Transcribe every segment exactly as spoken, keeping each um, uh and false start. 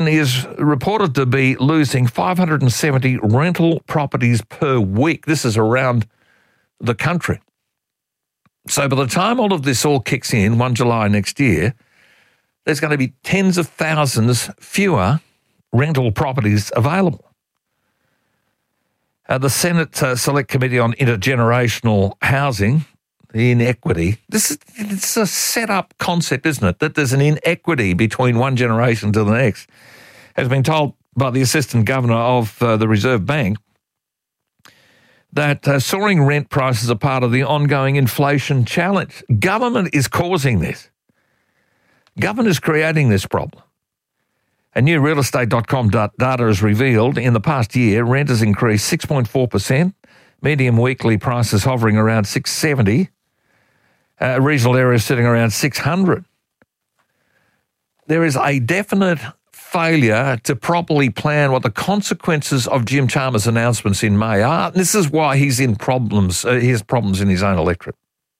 is reported to be losing five hundred seventy rental properties per week. This is around the country. So by the time all of this all kicks in, First of July next year, there's going to be tens of thousands fewer rental properties available. Uh, the Senate uh, Select Committee on Intergenerational Housing, the inequity, this is it's a set-up concept, isn't it, that there's an inequity between one generation to the next, has been told by the Assistant Governor of uh, the Reserve Bank that uh, soaring rent prices are part of the ongoing inflation challenge. Government is causing this. Government is creating this problem. A new real estate dot com data has revealed in the past year, rent has increased six point four percent, median weekly prices hovering around six seventy, uh, regional areas sitting around six hundred. There is a definite failure to properly plan what the consequences of Jim Chalmers' announcements in May are. And this is why he's in problems. Uh, he has problems in his own electorate.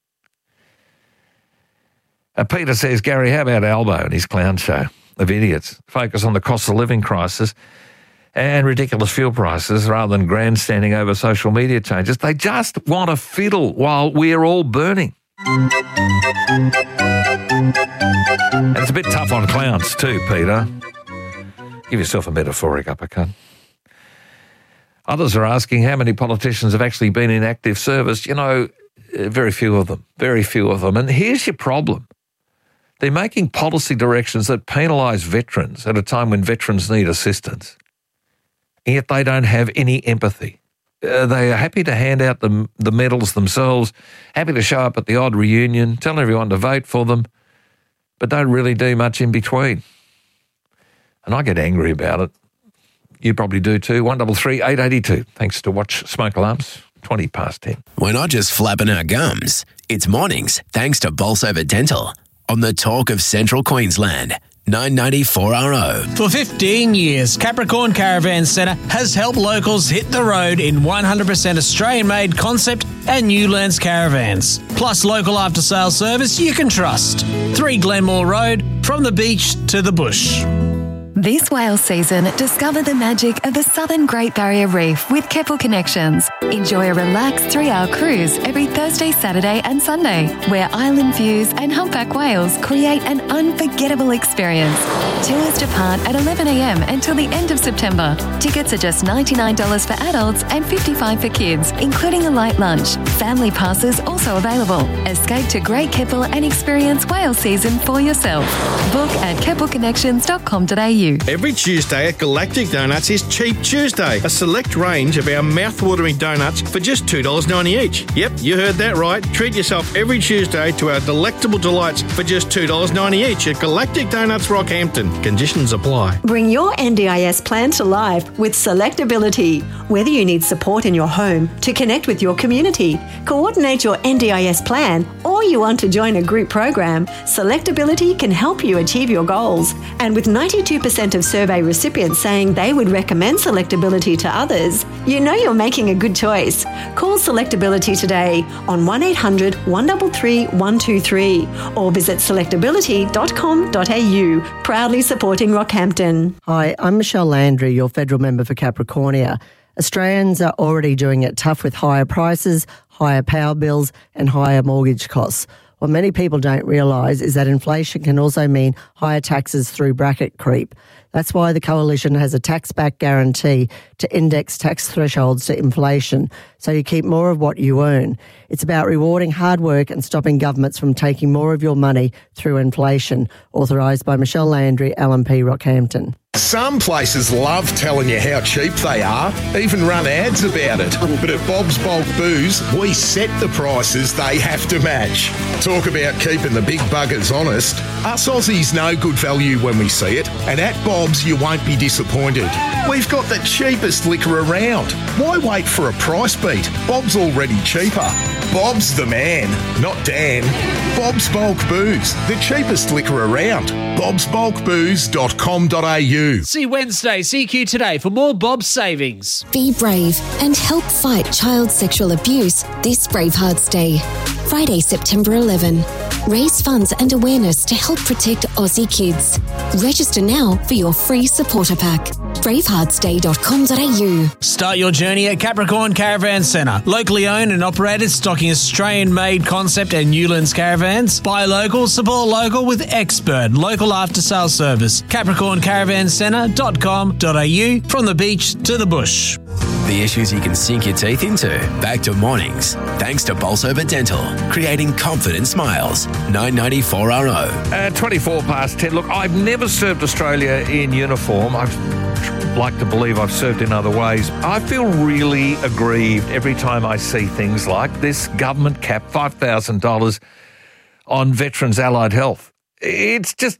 Uh, Peter says, Gary, how about Albo and his clown show of idiots? Focus on the cost of living crisis and ridiculous fuel prices rather than grandstanding over social media changes. They just want to fiddle while we're all burning. And it's a bit tough on clowns too, Peter. Give yourself a metaphoric uppercut. Others are asking how many politicians have actually been in active service. You know, very few of them, very few of them. And here's your problem. They're making policy directions that penalise veterans at a time when veterans need assistance. And yet they don't have any empathy. Uh, they are happy to hand out the, the medals themselves, happy to show up at the odd reunion, tell everyone to vote for them, but don't really do much in between. And I get angry about it. You probably do too. one double three eight eight two. Thanks to Watch Smoke Alarms. twenty past ten. We're not just flapping our gums. It's mornings thanks to Bolsover Dental on the Talk of Central Queensland. nine ninety-four R O. For fifteen years, Capricorn Caravan Centre has helped locals hit the road in one hundred percent Australian-made concept and Newlands caravans. Plus local after-sales service you can trust. three Glenmore Road, from the beach to the bush. This whale season, discover the magic of the Southern Great Barrier Reef with Keppel Connections. Enjoy a relaxed three-hour cruise every Thursday, Saturday and Sunday, where island views and humpback whales create an unforgettable experience. Tours depart at eleven a.m. until the end of September. Tickets are just ninety-nine dollars for adults and fifty-five dollars for kids, including a light lunch. Family passes also available. Escape to Great Keppel and experience whale season for yourself. Book at keppel connections dot com dot a u. Every Tuesday at Galactic Donuts is Cheap Tuesday, a select range of our mouth-watering donuts for just two dollars ninety each. Yep, you heard that right. Treat yourself every Tuesday to our delectable delights for just two dollars ninety each at Galactic Donuts Rockhampton. Conditions apply. Bring your N D I S plan to life with Selectability. Whether you need support in your home to connect with your community, coordinate your N D I S plan, or you want to join a group program, Selectability can help you achieve your goals. And with ninety-two percent of survey recipients saying they would recommend Selectability to others, you know you're making a good choice. Call Selectability today on one eight hundred one three three one two three or visit selectability dot com dot a u. Proudly supporting Rockhampton. Hi, I'm Michelle Landry, your federal member for Capricornia. Australians are already doing it tough with higher prices, higher power bills and higher mortgage costs. What many people don't realise is that inflation can also mean higher taxes through bracket creep. That's why the Coalition has a tax-back guarantee to index tax thresholds to inflation, so you keep more of what you earn. It's about rewarding hard work and stopping governments from taking more of your money through inflation. Authorised by Michelle Landry, L M P Rockhampton. Some places love telling you how cheap they are, even run ads about it. But at Bob's Bulk Booze, we set the prices they have to match. Talk about keeping the big buggers honest. Us Aussies know good value when we see it, and at Bob's you won't be disappointed. We've got the cheapest liquor around. Why wait for a price beat? Bob's already cheaper. Bob's the man, not Dan. Bob's Bulk Booze, the cheapest liquor around. bobs bulk booze dot com dot a u. See Wednesday, C Q Today for more Bob's savings. Be brave and help fight child sexual abuse this Bravehearts Day. Friday, September eleventh. Raise funds and awareness to help protect Aussie kids. Register now for your free supporter pack. bravehearts day dot com dot a u. Start your journey at Capricorn Caravan Centre. Locally owned and operated, stocking Australian-made concept and Newlands caravans. Buy local, support local with expert local after-sales service. capricorn caravan centre dot com dot a u, from the beach to the bush. The issues you can sink your teeth into. Back to mornings. Thanks to Bolsover Dental. Creating confident smiles. nine ninety-four R O. At twenty-four past ten. Look, I've never served Australia in uniform. I've like to believe I've served in other ways. I feel really aggrieved every time I see things like this government cap, five thousand dollars on Veterans Allied Health. It's just,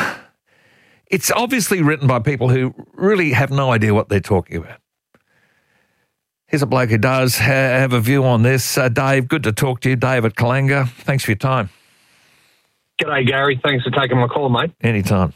it's obviously written by people who really have no idea what they're talking about. Here's a bloke who does have a view on this. Uh, Dave, good to talk to you. Dave at Kalanga. Thanks for your time. G'day, Gary. Thanks for taking my call, mate. Anytime.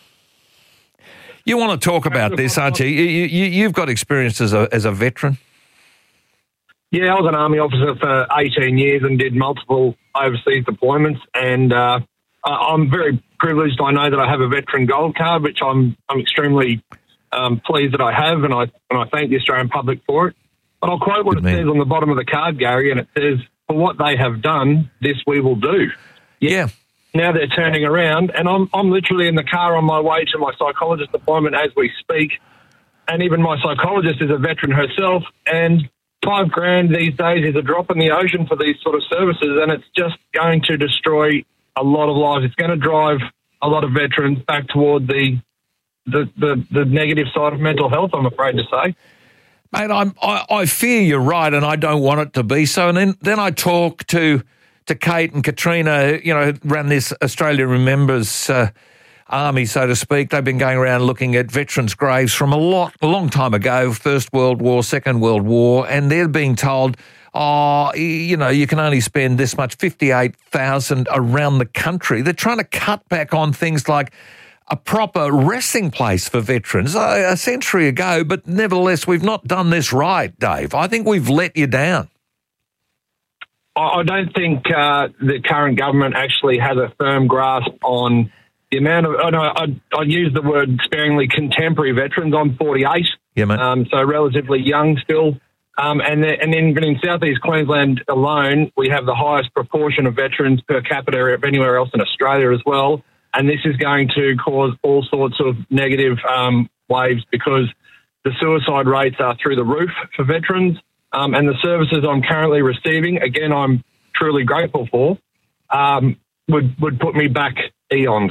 You want to talk about this, aren't you? you, you you've got experience as a, as a veteran. Yeah, I was an Army officer for eighteen years and did multiple overseas deployments, and uh, I'm very privileged. I know that I have a veteran gold card, which I'm I'm extremely um, pleased that I have, and I and I thank the Australian public for it. But I'll quote what Good it man. says on the bottom of the card, Gary, and it says, "For what they have done, this we will do." Yeah. yeah. Now they're turning around, and I'm I'm literally in the car on my way to my psychologist appointment as we speak, and even my psychologist is a veteran herself, and five grand these days is a drop in the ocean for these sort of services, and it's just going to destroy a lot of lives. It's going to drive a lot of veterans back toward the the the, the negative side of mental health, I'm afraid to say. Mate, I'm, I, I fear you're right, and I don't want it to be so. And then, then I talk to to Kate and Katrina, you know, ran this Australia Remembers uh, army, so to speak. They've been going around looking at veterans' graves from a lot, a long time ago, First World War, Second World War, and they're being told, oh, you know, you can only spend this much, fifty-eight thousand around the country. They're trying to cut back on things like a proper resting place for veterans a, a century ago, but nevertheless, we've not done this right, Dave. I think we've let you down. I don't think uh, the current government actually has a firm grasp on the amount of, oh no, I, I use the word sparingly, contemporary veterans. I'm forty-eight, yeah, mate. Um, so relatively young still. Um, and, the, and then in southeast Queensland alone, we have the highest proportion of veterans per capita of anywhere else in Australia as well. And this is going to cause all sorts of negative um, waves because the suicide rates are through the roof for veterans. Um, and the services I'm currently receiving, again, I'm truly grateful for, um, would, would put me back eons.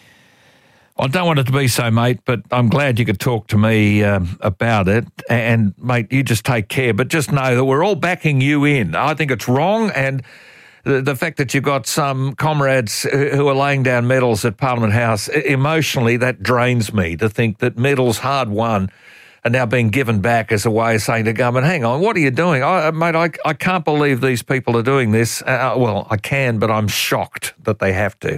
I don't want it to be so, mate, but I'm glad you could talk to me um, about it. And, mate, you just take care. But just know that we're all backing you in. I think it's wrong, and the, the fact that you've got some comrades who are laying down medals at Parliament House, emotionally, that drains me to think that medals hard won are now being given back as a way of saying to government, hang on, what are you doing? I, mate, I, I can't believe these people are doing this. Uh, well, I can, but I'm shocked that they have to.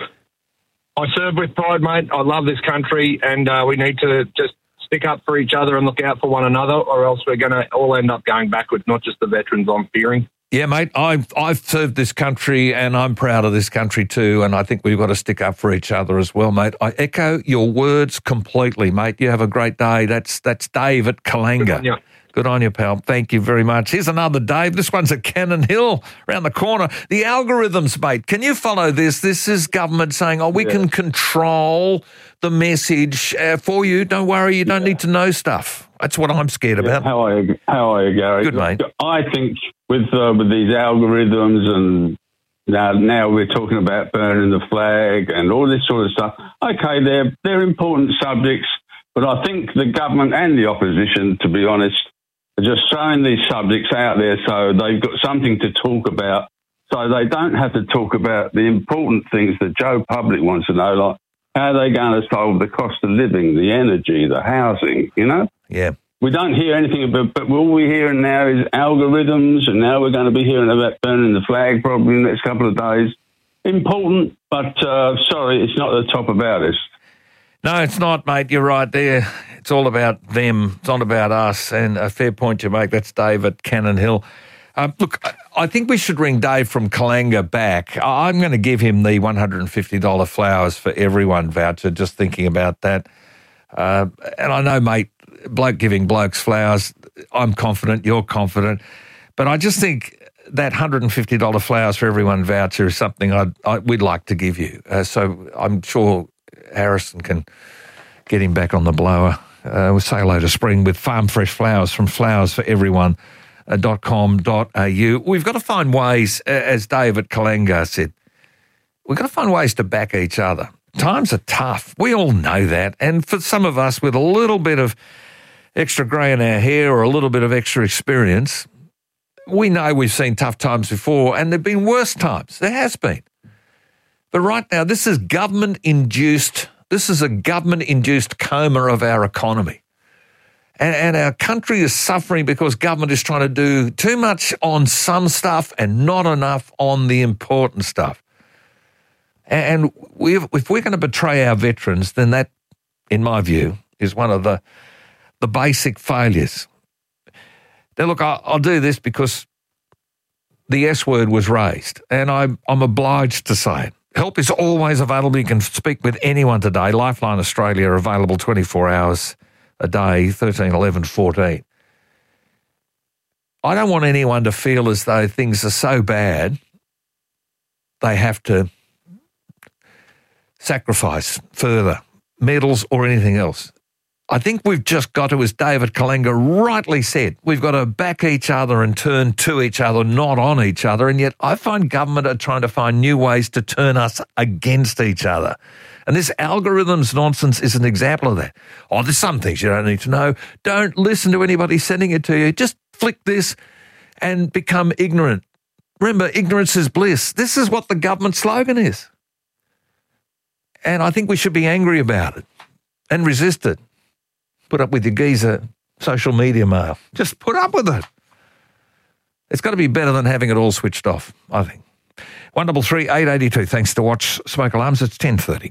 I serve with pride, mate. I love this country, and uh, we need to just stick up for each other and look out for one another, or else we're going to all end up going backwards, not just the veterans, I'm fearing. Yeah, mate, I've, I've served this country, and I'm proud of this country too, and I think we've got to stick up for each other as well, mate. I echo your words completely, mate. You have a great day. That's that's Dave at Kalanga. Good on you. Good on you, pal. Thank you very much. Here's another Dave. This one's at Cannon Hill, around the corner. The algorithms, mate. Can you follow this? This is government saying, oh, we yeah. can control the message uh, for you. Don't worry, you don't yeah. need to know stuff. That's what I'm scared yeah, about. How are you, how are you, Gary? Good, mate. I think with uh, with these algorithms and now, now we're talking about burning the flag and all this sort of stuff. Okay, they're they're important subjects, but I think the government and the opposition, to be honest, are just throwing these subjects out there so they've got something to talk about, so they don't have to talk about the important things that Joe Public wants to know, like how are they going to solve the cost of living, the energy, the housing, you know? Yeah. We don't hear anything about, but all we're hearing now is algorithms, and now we're going to be hearing about burning the flag probably in the next couple of days. Important, but uh, sorry, it's not the top about us. No, it's not, mate. You're right there. It's all about them. It's not about us. And a fair point you make. That's Dave at Cannon Hill. Um, look, I think we should ring Dave from Kalanga back. I'm going to give him the one hundred fifty dollars flowers for everyone voucher, just thinking about that. Uh, and I know, mate, bloke giving blokes flowers, I'm confident, you're confident. But I just think that one hundred fifty dollars flowers for everyone voucher is something I'd, I, we'd like to give you. Uh, so I'm sure Harrison can get him back on the blower. Uh, we'll say hello to Spring with farm fresh flowers from flowers for everyone dot com dot a u. We've got to find ways, as Dave at Kalanga said, we've got to find ways to back each other. Times are tough. We all know that. And for some of us with a little bit of extra grey in our hair or a little bit of extra experience, we know we've seen tough times before, and there have been worse times. There has been. But right now, this is government-induced, this is a government-induced coma of our economy. And, and our country is suffering because government is trying to do too much on some stuff and not enough on the important stuff. And we've, if we're going to betray our veterans, then that, in my view, is one of the, the basic failures. Now, look, I'll, I'll do this because the S word was raised, and I'm, I'm obliged to say it. Help is always available. You can speak with anyone today. Lifeline Australia are available twenty-four hours a day, thirteen, eleven, fourteen. I don't want anyone to feel as though things are so bad they have to sacrifice further, medals or anything else. I think we've just got to, as David Kalanga rightly said, we've got to back each other and turn to each other, not on each other. And yet I find government are trying to find new ways to turn us against each other. And this algorithms nonsense is an example of that. Oh, there's some things you don't need to know. Don't listen to anybody sending it to you. Just flick this and become ignorant. Remember, ignorance is bliss. This is what the government slogan is. And I think we should be angry about it and resist it. Put up with your geezer social media mail. Just put up with it. It's got to be better than having it all switched off, I think. one double three eight eighty two. Thanks to Watch Smoke Alarms. It's ten thirty.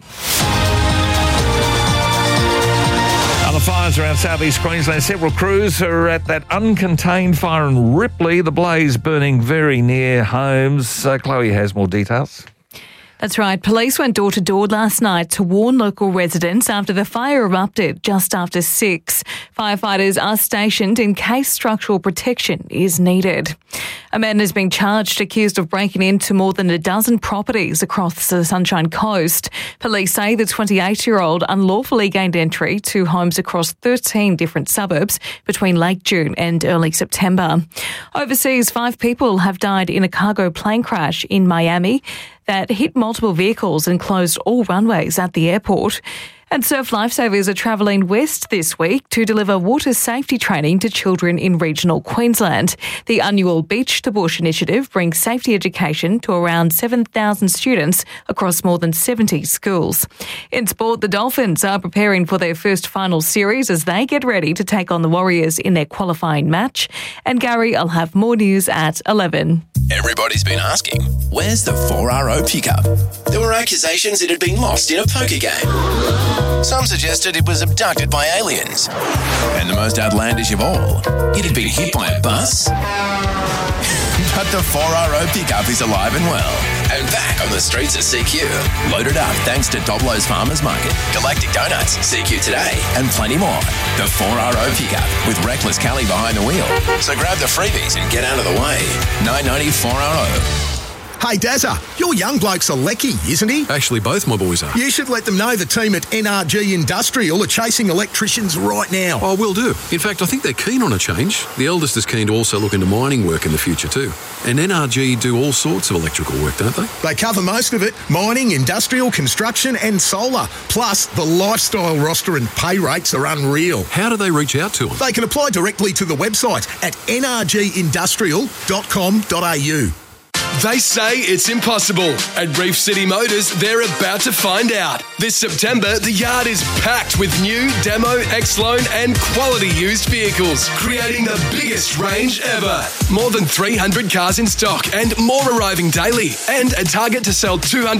Other fires around southeast Queensland. Several crews are at that uncontained fire in Ripley. The blaze burning very near homes. Uh, Chloe has more details. That's right. Police went door to door last night to warn local residents after the fire erupted just after six. Firefighters are stationed in case structural protection is needed. A man has been charged accused of breaking into more than a dozen properties across the Sunshine Coast. Police say the twenty-eight-year-old unlawfully gained entry to homes across thirteen different suburbs between late June and early September. Overseas, five people have died in a cargo plane crash in Miami that hit multiple vehicles and closed all runways at the airport. And Surf Lifesavers are travelling west this week to deliver water safety training to children in regional Queensland. The annual Beach to Bush initiative brings safety education to around seven thousand students across more than seventy schools. In sport, the Dolphins are preparing for their first final series as they get ready to take on the Warriors in their qualifying match. And Gary, I'll have more news at eleven. Everybody's been asking, where's the four R O pickup? There were accusations it had been lost in a poker game. Some suggested it was abducted by aliens. And the most outlandish of all, it had been hit by a bus. But the four R O pickup is alive and well, and back on the streets of C Q. Loaded up thanks to Doblo's Farmers Market, Galactic Donuts, C Q Today, and plenty more. The four R O pickup with Reckless Kelly behind the wheel. So grab the freebies and get out of the way. nine ninety four R O. Hey, Dazza, your young bloke's a lecky, isn't he? Actually, both my boys are. You should let them know the team at N R G Industrial are chasing electricians right now. Oh, will do. In fact, I think they're keen on a change. The eldest is keen to also look into mining work in the future too. And N R G do all sorts of electrical work, don't they? They cover most of it. Mining, industrial, construction and solar. Plus, the lifestyle roster and pay rates are unreal. How do they reach out to them? They can apply directly to the website at n r g industrial dot com dot a u. They say it's impossible. At Reef City Motors, they're about to find out. This September, the yard is packed with new, demo, X-Loan and quality used vehicles, creating the biggest range ever. More than three hundred cars in stock and more arriving daily, and a target to sell two hundred